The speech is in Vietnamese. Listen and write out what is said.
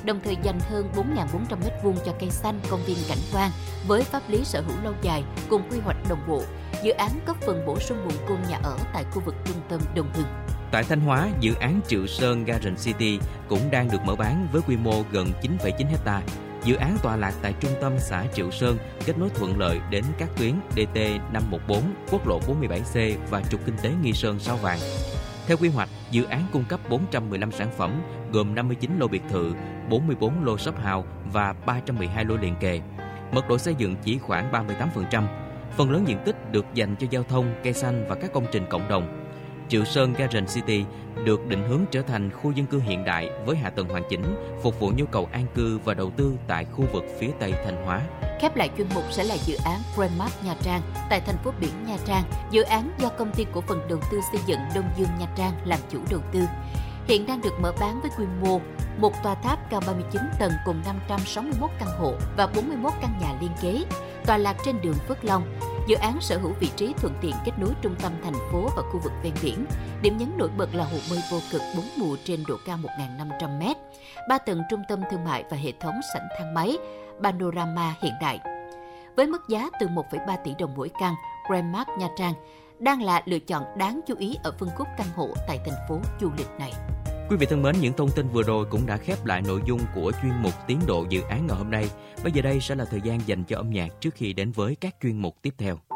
đồng thời dành hơn 4.400 m2 cho cây xanh, công viên cảnh quan với pháp lý sở hữu lâu dài cùng quy hoạch đồng bộ. Dự án góp phần bổ sung nguồn cung nhà ở tại khu vực trung tâm Đông Hưng. Tại Thanh Hóa, dự án Triệu Sơn Garden City cũng đang được mở bán với quy mô gần 9,9 ha. Dự án tọa lạc tại trung tâm xã Triệu Sơn, kết nối thuận lợi đến các tuyến DT 514, quốc lộ 47C và trục kinh tế Nghi Sơn - Sao Vàng. Theo quy hoạch, dự án cung cấp 415 sản phẩm gồm 59 lô biệt thự, 44 lô shop house và 312 lô liền kề. Mật độ xây dựng chỉ khoảng 38%. Phần lớn diện tích được dành cho giao thông, cây xanh và các công trình cộng đồng. Triệu Sơn Garden City được định hướng trở thành khu dân cư hiện đại với hạ tầng hoàn chỉnh, phục vụ nhu cầu an cư và đầu tư tại khu vực phía Tây Thanh Hóa. Khép lại chuyên mục sẽ là dự án Grandmark Nha Trang tại thành phố biển Nha Trang. Dự án do Công ty Cổ phần Đầu tư Xây dựng Đông Dương Nha Trang làm chủ đầu tư. Hiện đang được mở bán với quy mô một tòa tháp cao 39 tầng cùng 561 căn hộ và 41 căn nhà liên kế, tọa lạc trên đường Phước Long. Dự án sở hữu vị trí thuận tiện kết nối trung tâm thành phố và khu vực ven biển. Điểm nhấn nổi bật là hồ bơi vô cực 4 mùa trên độ cao 1.500 m, 3 tầng trung tâm thương mại và hệ thống sảnh thang máy, panorama hiện đại. Với mức giá từ 1,3 tỷ đồng mỗi căn, Grandmark Nha Trang đang là lựa chọn đáng chú ý ở phân khúc căn hộ tại thành phố du lịch này. Quý vị thân mến, những thông tin vừa rồi cũng đã khép lại nội dung của chuyên mục Tiến độ dự án ngày hôm nay. Bây giờ đây sẽ là thời gian dành cho âm nhạc trước khi đến với các chuyên mục tiếp theo.